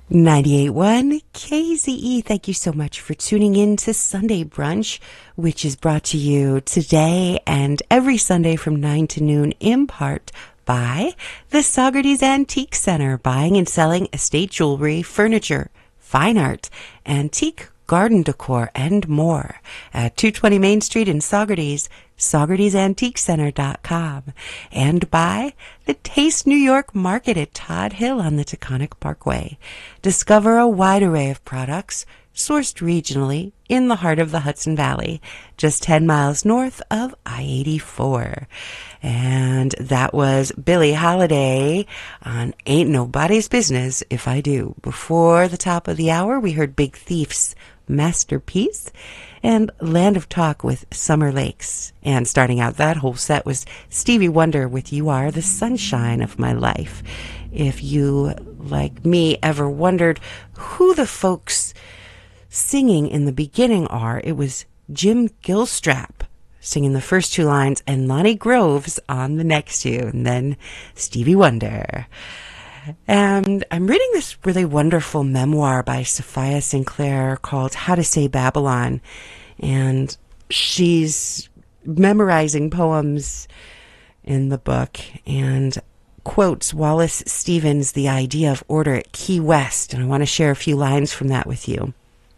98.1 KZE. Thank you so much for tuning in to Sunday Brunch, which is brought to you today and every Sunday from 9 to noon in part by the Saugerties Antique Center, buying and selling estate jewelry, furniture, fine art, antique garden decor, and more at 220 Main Street in Saugerties, SaugertiesAntiqueCenter.com, and by the Taste New York Market at Todd Hill on the Taconic Parkway. Discover a wide array of products sourced regionally in the heart of the Hudson Valley, just 10 miles north of I-84. And that was Billie Holiday on Ain't Nobody's Business If I Do. Before the top of the hour, we heard Big Thief's Masterpiece and Land of Talk with Summer Lakes. And starting out that whole set was Stevie Wonder with You Are the Sunshine of My Life. If you, like me, ever wondered who the folks singing in the beginning are, it was Jim Gilstrap singing the first two lines and Lonnie Groves on the next two, and then Stevie Wonder. And I'm reading this really wonderful memoir by Sophia Sinclair called How to Say Babylon, and she's memorizing poems in the book and quotes Wallace Stevens' The Idea of Order at Key West, and I want to share a few lines from that with you.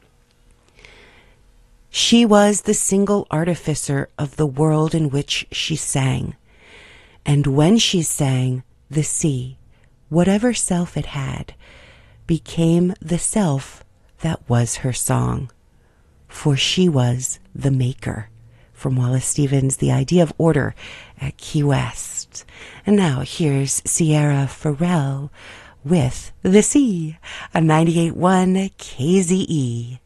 She was the single artificer of the world in which she sang. And when she sang, the sea, whatever self it had, became the self that was her song. For she was the maker. From Wallace Stevens, The Idea of Order at Key West. And now here's Sierra Farrell with The Sea on 98.1 KZE.